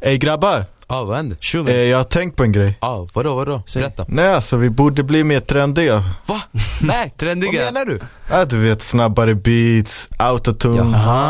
Ey grabbar, Vad händer? jag har tänkt på en grej. Vadå? Berätta. Nej alltså, vi borde bli mer trendiga. Va? Nej, Trendiga. vad menar du? Ja, du vet, snabbare beats, autotune. Jaha.